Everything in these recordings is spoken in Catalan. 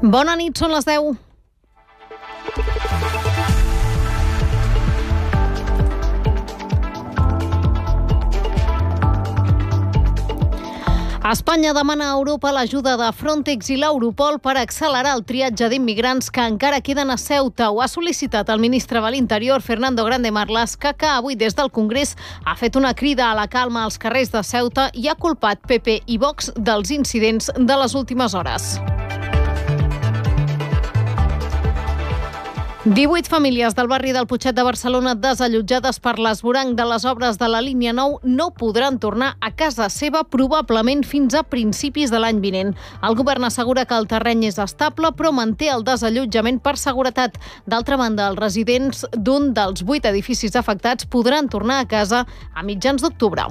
Bona nit, són les 10. Espanya demana a Europa l'ajuda de Frontex i l'Europol per accelerar el triatge d'immigrants que encara queden a Ceuta. Ho ha sol·licitat el ministre de l'Interior, Fernando Grande Marlaska, que avui des del Congrés ha fet una crida a la calma als carrers de Ceuta i ha culpat PP i Vox dels incidents de les últimes hores. 18 famílies del barri del Putxet de Barcelona desallotjades per l'esvoranc de les obres de la línia 9 no podran tornar a casa seva probablement fins a principis de l'any vinent. El govern assegura que el terreny és estable, però manté el desallotjament per seguretat. D'altra banda, els residents d'un dels 8 edificis afectats podran tornar a casa a mitjans d'octubre.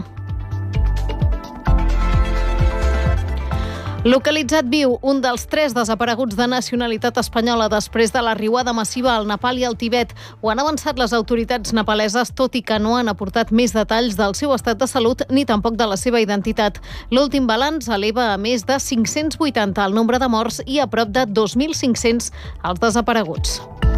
Localitzat viu, un dels 3 desapareguts de nacionalitat espanyola després de la riuada massiva al Nepal i al Tibet. Ho han avançat les autoritats nepaleses, tot i que no han aportat més detalls del seu estat de salut ni tampoc de la seva identitat. L'últim balanç eleva a més de 580 el nombre de morts i a prop de 2.500 els desapareguts.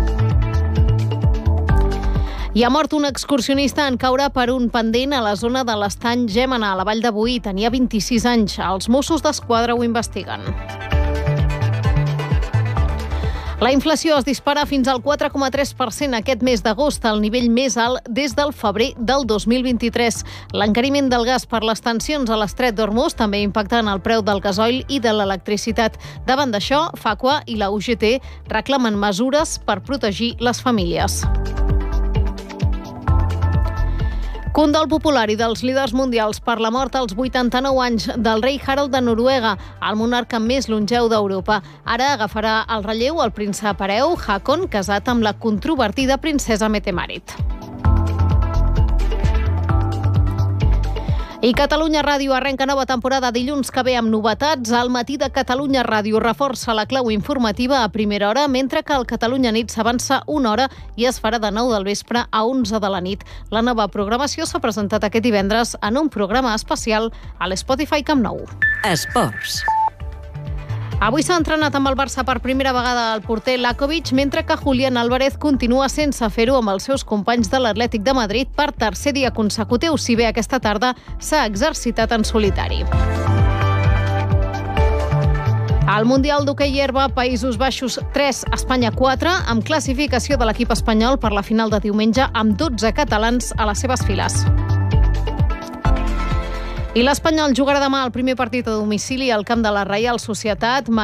I ha mort un excursionista en caure per un pendent a la zona de l'Estany Gémena, a la Vall de Boí. Tenia 26 anys. Els Mossos d'Esquadra ho investiguen. La inflació es dispara fins al 4,3% aquest mes d'agost, el nivell més alt des del febrer del 2023. L'encariment del gas per les tensions a l'estret d'Hormuz també impacta en el preu del gasoil i de l'electricitat. Davant d'això, Facua i la UGT reclamen mesures per protegir les famílies. Condol popular i dels líders mundials per la mort als 89 anys del rei Harald de Noruega, el monarca més longeu d'Europa. Ara agafarà el relleu el príncep hereu Haakon, casat amb la controvertida princesa Mette-Marit. I Catalunya Ràdio arrenca nova temporada dilluns que ve amb novetats. Al matí de Catalunya Ràdio reforça la clau informativa a primera hora, mentre que el Catalunya Nit s'avança una hora i es farà de 9 del vespre a 11 de la nit. La nova programació s'ha presentat aquest divendres en un programa especial a l'Spotify Camp Nou. Esports. Avui s'ha entrenat amb el Barça per primera vegada el porter Lakovic, mentre que Julián Álvarez continua sense fer-ho amb els seus companys de l'Atlètic de Madrid per tercer dia consecutiu, si bé aquesta tarda s'ha exercitat en solitari. Al Mundial d'Hoquei Herba, Països Baixos 3, Espanya 4, amb classificació de l'equip espanyol per la final de diumenge amb 12 catalans a les seves files. I l'Espanyol jugarà demà el primer partit a domicili al camp de la Reial Societat.